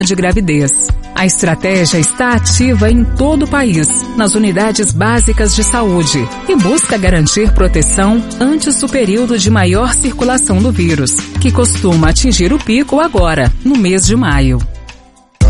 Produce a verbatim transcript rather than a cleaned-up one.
de gravidez. A estratégia está ativa em todo o país, nas unidades básicas de saúde, e busca garantir proteção antes do período de maior circulação do vírus, que costuma atingir o pico agora, no mês de maio.